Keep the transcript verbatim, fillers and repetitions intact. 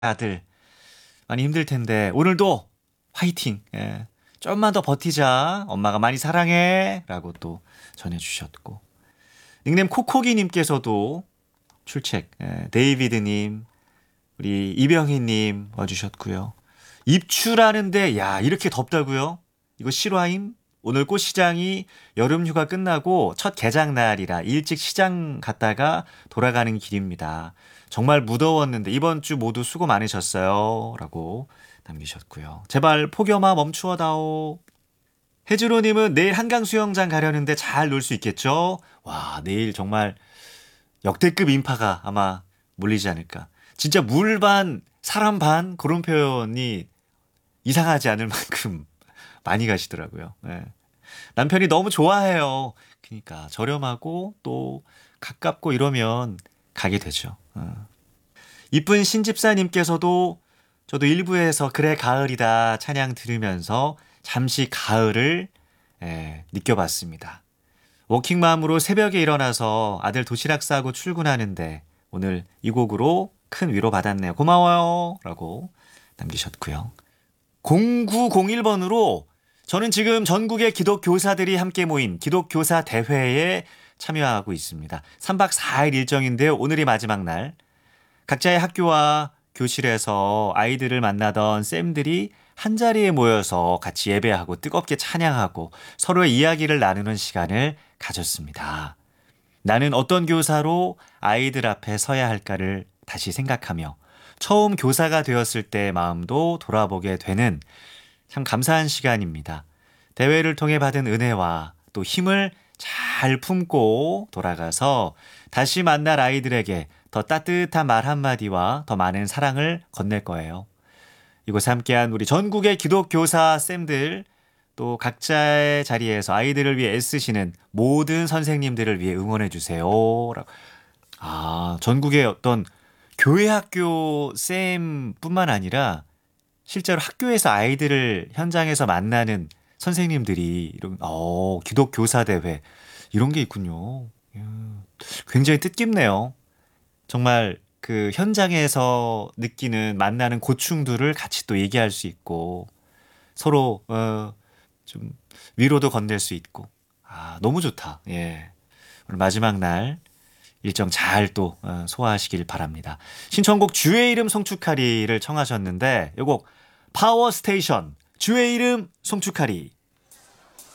아들 많이 힘들 텐데 오늘도 화이팅. 예. 좀만 더 버티자. 엄마가 많이 사랑해. 라고 또 전해주셨고. 닉네임 코코기님께서도 출첵. 예. 데이비드님, 우리 이병희님 와주셨고요. 입추라는데 야 이렇게 덥다고요? 이거 실화임? 오늘 꽃시장이 여름휴가 끝나고 첫 개장날이라 일찍 시장 갔다가 돌아가는 길입니다. 정말 무더웠는데 이번 주 모두 수고 많으셨어요. 라고 남기셨고요. 제발 폭염아 멈추어다오. 해주로님은 내일 한강 수영장 가려는데 잘 놀 수 있겠죠? 와 내일 정말 역대급 인파가 아마 몰리지 않을까. 진짜 물 반 사람 반 그런 표현이 이상하지 않을 만큼 많이 가시더라고요. 네. 남편이 너무 좋아해요. 그러니까 저렴하고 또 가깝고 이러면 가게 되죠. 어. 이쁜 신집사님께서도 저도 일부에서 그래 가을이다 찬양 들으면서 잠시 가을을 예, 느껴봤습니다. 워킹맘으로 새벽에 일어나서 아들 도시락 싸고 출근하는데 오늘 이 곡으로 큰 위로 받았네요. 고마워요. 라고 남기셨고요. 공구공일 번으로 저는 지금 전국의 기독교사들이 함께 모인 기독교사 대회에 참여하고 있습니다. 삼 박 사 일 일정인데요. 오늘이 마지막 날. 각자의 학교와 교실에서 아이들을 만나던 쌤들이 한자리에 모여서 같이 예배하고 뜨겁게 찬양하고 서로의 이야기를 나누는 시간을 가졌습니다. 나는 어떤 교사로 아이들 앞에 서야 할까를 다시 생각하며 처음 교사가 되었을 때의 마음도 돌아보게 되는 참 감사한 시간입니다. 대회를 통해 받은 은혜와 또 힘을 잘 품고 돌아가서 다시 만날 아이들에게 더 따뜻한 말 한마디와 더 많은 사랑을 건넬 거예요. 이곳에 함께한 우리 전국의 기독교사 쌤들 또 각자의 자리에서 아이들을 위해 애쓰시는 모든 선생님들을 위해 응원해 주세요. 아, 전국의 어떤 교회 학교 쌤뿐만 아니라 실제로 학교에서 아이들을 현장에서 만나는 선생님들이 이런 어, 기독교사 대회 이런 게 있군요. 굉장히 뜻깊네요. 정말 그 현장에서 느끼는 만나는 고충들을 같이 또 얘기할 수 있고 서로 어, 좀 위로도 건넬 수 있고 아 너무 좋다. 예. 오늘 마지막 날 일정 잘 또 소화하시길 바랍니다. 신청곡 주의 이름 송축하리를 청하셨는데 이 곡 파워스테이션 주의 이름 송축하리